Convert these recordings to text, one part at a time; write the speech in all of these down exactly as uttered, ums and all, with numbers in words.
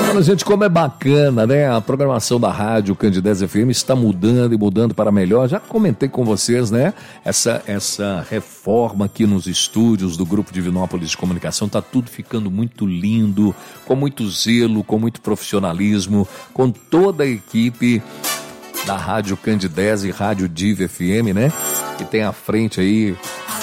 Olha, gente, como é bacana, né? A programação da rádio Candidez F M está mudando e mudando para melhor. Já comentei com vocês, né? Essa, essa reforma aqui nos estúdios do Grupo Divinópolis de Comunicação está tudo ficando muito lindo, com muito zelo, com muito profissionalismo, com toda a equipe da Rádio Candidez e Rádio Div F M, né? Que tem à frente aí,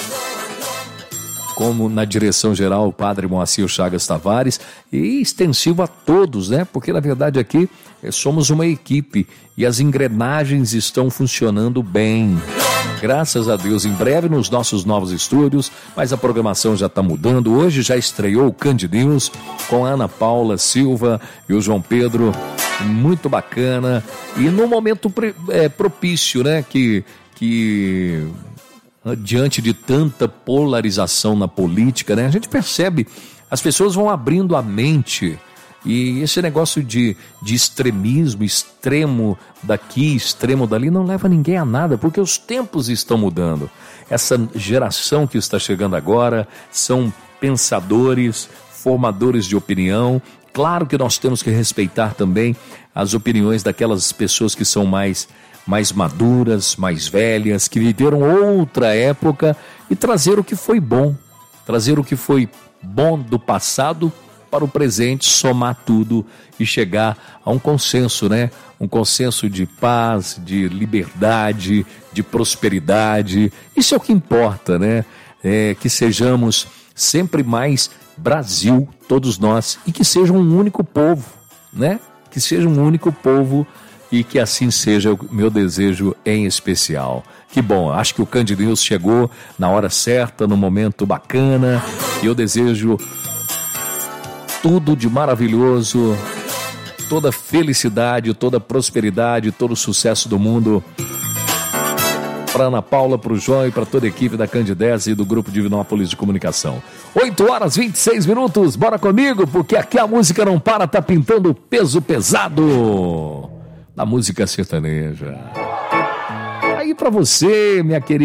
como na direção geral, o padre Moacir Chagas Tavares, e extensivo a todos, né? Porque na verdade aqui somos uma equipe e as engrenagens estão funcionando bem. Graças a Deus, em breve nos nossos novos estúdios, mas a programação já está mudando. Hoje já estreou o Cand News com a Ana Paula Silva e o João Pedro, muito bacana. E no momento é, propício, né? Que... que diante de tanta polarização na política, né? A gente percebe, as pessoas vão abrindo a mente e esse negócio de, de extremismo, extremo daqui, extremo dali, não leva ninguém a nada, porque os tempos estão mudando. Essa geração que está chegando agora são pensadores, formadores de opinião. Claro que nós temos que respeitar também as opiniões daquelas pessoas que são mais... mais maduras, mais velhas, que viveram outra época e trazer o que foi bom, trazer o que foi bom do passado para o presente, somar tudo e chegar a um consenso, né? Um consenso de paz, de liberdade, de prosperidade. Isso é o que importa, né? É que sejamos sempre mais Brasil, todos nós, e que seja um único povo, né? Que seja um único povo. E que assim seja o meu desejo em especial. Que bom, acho que o Cand News chegou na hora certa, no momento bacana. E eu desejo tudo de maravilhoso, toda felicidade, toda prosperidade, todo o sucesso do mundo para Ana Paula, para o João e para toda a equipe da Candidez e do Grupo Divinópolis de Comunicação. oito horas e vinte e seis minutos, bora comigo, porque aqui a música não para, tá pintando peso pesado. Da música sertaneja. Aí pra você, minha querida.